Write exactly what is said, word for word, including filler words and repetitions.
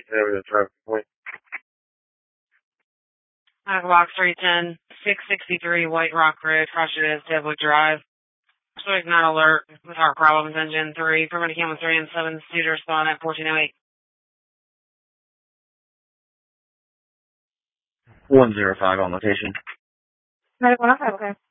Over the traffic point. Box three ten, six sixty-three White Rock Road, Crotched Deadwood Drive. So not alert with our problems, engine three, permanent camera three and seven, Cedar spawn at fourteen oh eight. one zero five on location. nine one oh five, okay.